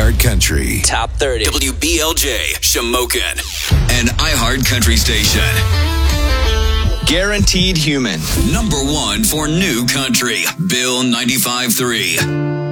iHeart Country. Top 30. WBLJ, Shamokin. An iHeart Country station. Guaranteed Human. Number 1 for new country. Bill 95.3.